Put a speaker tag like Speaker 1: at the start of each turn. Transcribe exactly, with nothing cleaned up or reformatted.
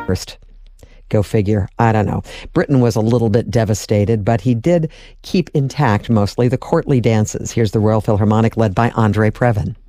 Speaker 1: First. Go figure. I don't know. Britain was a little bit devastated, but he did keep intact mostly the courtly dances. Here's the Royal Philharmonic led by Andre Previn.